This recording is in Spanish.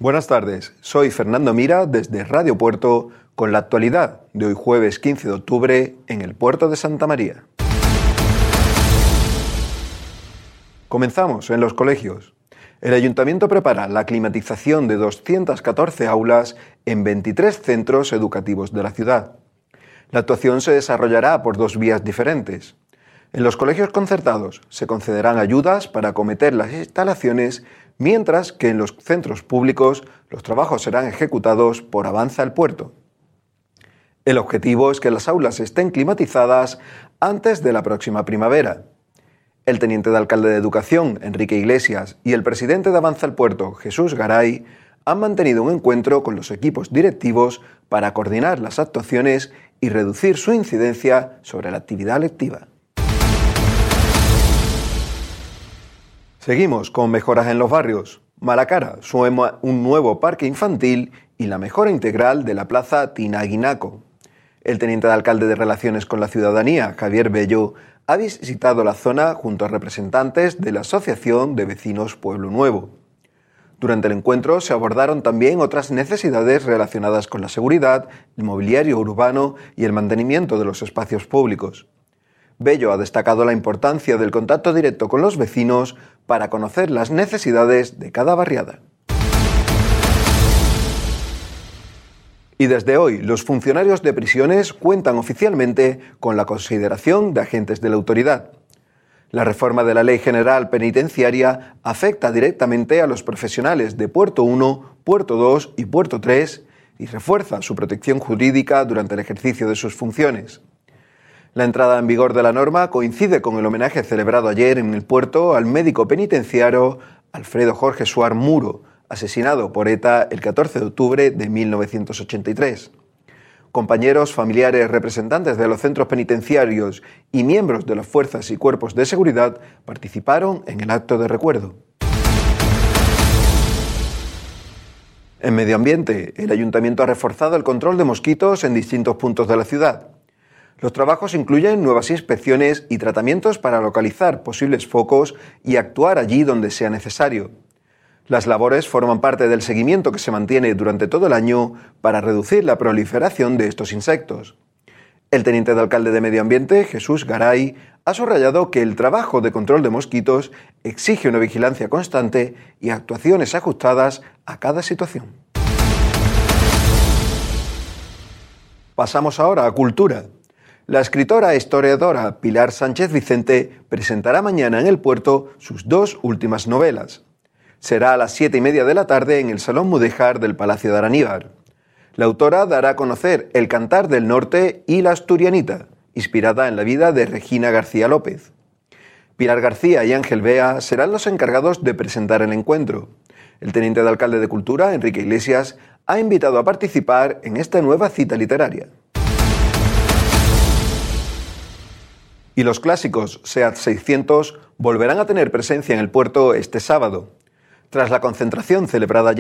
Buenas tardes, soy Fernando Mira desde Radio Puerto con la actualidad de hoy jueves 15 de octubre en el puerto de Santa María. Comenzamos en los colegios. El Ayuntamiento prepara la climatización de 214 aulas en 23 centros educativos de la ciudad. La actuación se desarrollará por dos vías diferentes. En los colegios concertados se concederán ayudas para acometer las instalaciones, mientras que en los centros públicos los trabajos serán ejecutados por Avanza el Puerto. El objetivo es que las aulas estén climatizadas antes de la próxima primavera. El teniente de alcalde de Educación, Enrique Iglesias, y el presidente de Avanza el Puerto, Jesús Garay, han mantenido un encuentro con los equipos directivos para coordinar las actuaciones y reducir su incidencia sobre la actividad lectiva. Seguimos con mejoras en los barrios. Malacara suma un nuevo parque infantil y la mejora integral de la plaza Tinaguinaco. El teniente de alcalde de Relaciones con la Ciudadanía, Javier Bello, ha visitado la zona junto a representantes de la Asociación de Vecinos Pueblo Nuevo. Durante el encuentro se abordaron también otras necesidades relacionadas con la seguridad, el mobiliario urbano y el mantenimiento de los espacios públicos. Bello ha destacado la importancia del contacto directo con los vecinos para conocer las necesidades de cada barriada. Y desde hoy, los funcionarios de prisiones cuentan oficialmente con la consideración de agentes de la autoridad. La reforma de la Ley General Penitenciaria afecta directamente a los profesionales de Puerto 1, Puerto 2 y Puerto 3 y refuerza su protección jurídica durante el ejercicio de sus funciones. La entrada en vigor de la norma coincide con el homenaje celebrado ayer en el puerto al médico penitenciario Alfredo Jorge Suar Muro, asesinado por ETA el 14 de octubre de 1983. Compañeros, familiares, representantes de los centros penitenciarios y miembros de las fuerzas y cuerpos de seguridad participaron en el acto de recuerdo. En medio ambiente, el Ayuntamiento ha reforzado el control de mosquitos en distintos puntos de la ciudad. Los trabajos incluyen nuevas inspecciones y tratamientos para localizar posibles focos y actuar allí donde sea necesario. Las labores forman parte del seguimiento que se mantiene durante todo el año para reducir la proliferación de estos insectos. El teniente de alcalde de Medio Ambiente, Jesús Garay, ha subrayado que el trabajo de control de mosquitos exige una vigilancia constante y actuaciones ajustadas a cada situación. Pasamos ahora a cultura. La escritora e historiadora Pilar Sánchez Vicente presentará mañana en el puerto sus dos últimas novelas. Será a las 7:30 de la tarde en el Salón Mudéjar del Palacio de Araníbar. La autora dará a conocer El Cantar del Norte y La Asturianita, inspirada en la vida de Regina García López. Pilar García y Ángel Bea serán los encargados de presentar el encuentro. El teniente de alcalde de Cultura, Enrique Iglesias, ha invitado a participar en esta nueva cita literaria. Y los clásicos SEAT 600 volverán a tener presencia en el puerto este sábado. Tras la concentración celebrada ayer